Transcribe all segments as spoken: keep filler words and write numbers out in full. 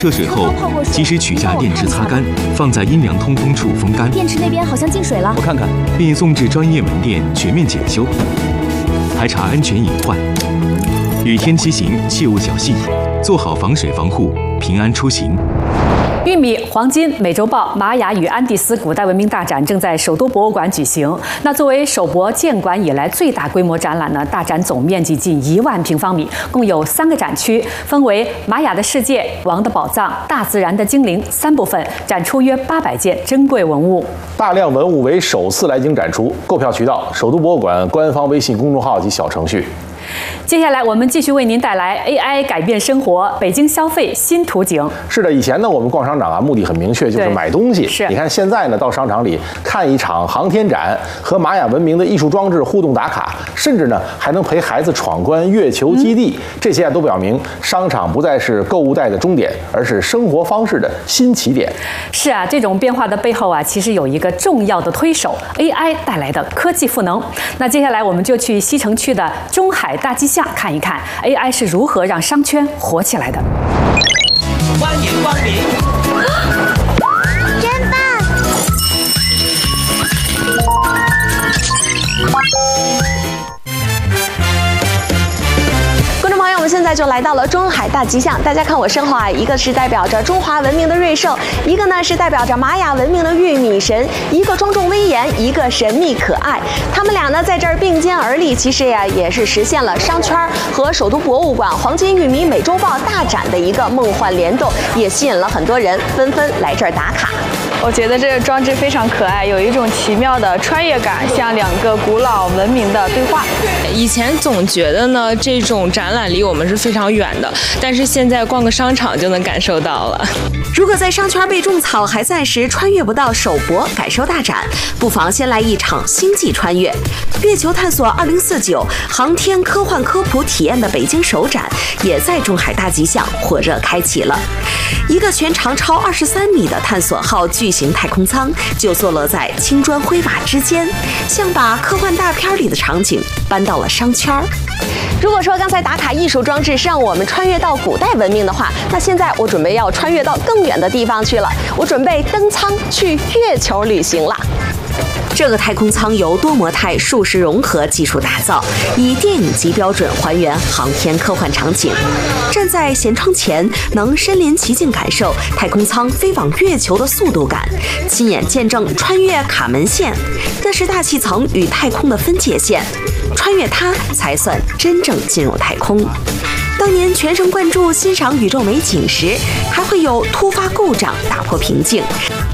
涉水后，及时取下电池擦干，放在阴凉通风处风干。 电池那边好像进水了， 我看看，并送至专业门店全面检修，排查安全隐患。雨天骑行切勿侥幸，做好防水防护，平安出行。 玉米、黄金、美洲豹、玛雅与安第斯古代文明大展正在首都博物馆举行。那作为首博建馆以来最大规模展览呢，大展总面积近一万平方米，共有三个展区，分为玛雅的世界、王的宝藏、大自然的精灵三部分，展出约八百件珍贵文物。 大量文物为首次来京展出，购票渠道：首都博物馆官方微信公众号及小程序。 接下来，我们继续为您带来 A I 改变生活，北京消费新图景。 是的，以前呢，我们逛商场啊，目的很明确，就是买东西。 是， 你看现在呢，到商场里看一场航天展和玛雅文明的艺术装置互动打卡，甚至呢还能陪孩子闯关月球基地。嗯、这些啊都表明，商场不再是购物袋的终点，而是生活方式的新起点。 是啊，这种变化的背后啊，其实有一个重要的推手 A I 带来的科技赋能。那接下来我们就去西城区的中海大吉巷。 看一看 A I 是如何让商圈火起来的。 欢迎光临， 真棒！ 观众朋友，我们现在就来到了中海大吉巷。大家看我身后啊，一个是代表着中华文明的瑞兽，一个呢是代表着玛雅文明的玉米神，一个庄重威严，一个神秘可爱。他们俩呢在这儿并肩而立，其实呀也是实现了商圈和首都博物馆黄金、玉米、美洲豹大展的一个梦幻联动，也吸引了很多人纷纷来这儿打卡。 我觉得这个装置非常可爱，有一种奇妙的穿越感，像两个古老文明的对话。 以前总觉得呢，这种展览离我们是非常远的，但是现在逛个商场就能感受到了。 如果在商圈被种草，还暂时穿越不到首博感受大展，不妨先来一场星际穿越。月球探索二零四九航天科幻科普体验的北京首展，也在中海大吉巷火热开启了。一个全长超二十三米的探索号巨型太空舱就坐落在青砖灰瓦之间，像把科幻大片里的场景搬到了商圈。如果说刚才打卡艺术装置是让我们穿越到古代文明的话，那现在我准备要穿越到更远的地方去了，我准备登舱去月球旅行了。 这个太空舱由多模态数实融合技术打造，以电影级标准还原航天科幻场景。站在舷窗前，能身临其境感受太空舱飞往月球的速度感，亲眼见证穿越卡门线，那是大气层与太空的分界线，穿越它才算真正进入太空。 当年全神贯注欣赏宇宙美景时，还会有突发故障打破平静，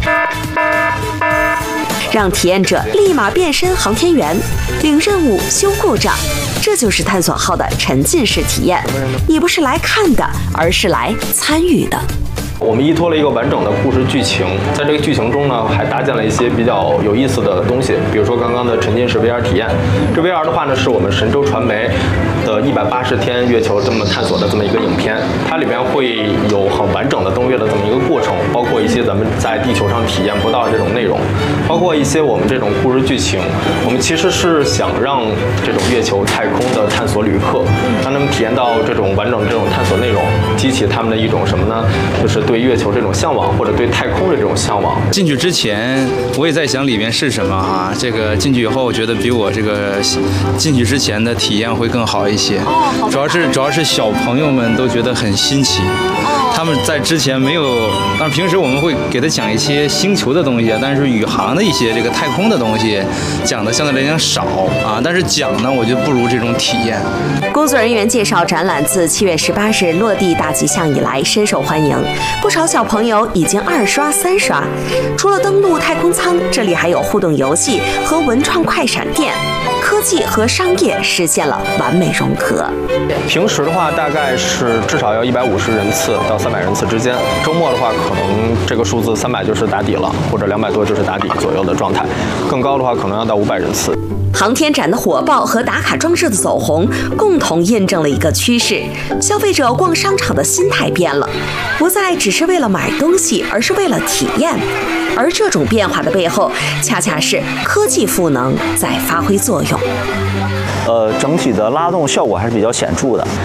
让体验者立马变身航天员，领任务、修故障。这就是探索号的沉浸式体验。你不是来看的，而是来参与的。 我们依托了一个完整的故事剧情，在这个剧情中呢，还搭建了一些比较有意思的东西，比如说刚刚的沉浸式 V R 体验。这 V R 的话呢，是我们神州传媒的一百八十天月球这么探索的这么一个影片，它里边会有很完整的登月的这么一个过程，包括一些咱们在地球上体验不到的这种内容，包括一些我们这种故事剧情。我们其实是想让这种月球太空的探索旅客，让他们体验到这种完整的这种探索内容，激起他们的一种什么呢？就是对月球这种向往，或者对太空的这种向往。 进去之前，我也在想里面是什么啊？这个进去以后，我觉得比我这个进去之前的体验会更好一些。哦，主要是主要是小朋友们都觉得很新奇。哦，他们在之前没有，但平时我们会给他讲一些星球的东西，但是宇航的一些这个太空的东西讲的相对来讲少啊。但是讲呢，我觉得不如这种体验。 工作人员介绍，展览自七月十八日落地大吉巷以来深受欢迎。 不少小朋友已经二刷三刷。除了登陆太空舱，这里还有互动游戏和文创快闪店，科技和商业实现了完美融合。 平时的话，大概是至少要一百五十人次到三百人次之间。周末的话，可能这个数字三百就是打底了，或者两百多就是打底左右的状态。更高的话，可能要到五百人次。 航天展的火爆和打卡装置的走红，共同印证了一个趋势：消费者逛商场的心态变了，不再只是为了买东西，而是为了体验。而这种变化的背后，恰恰是科技赋能在发挥作用。 呃，整体的拉动效果还是比较显著的。